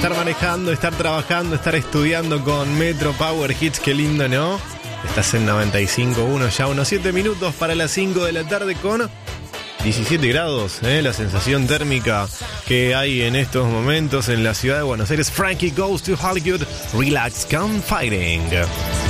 estar manejando, estar trabajando, estar estudiando con Metro Power Hits. Qué lindo, ¿no? Estás en 95.1, ya unos 7 minutos para las 5 de la tarde con 17 grados, la sensación térmica que hay en estos momentos en la ciudad de Buenos Aires. Frankie Goes to Hollywood, Relax, Come Fighting.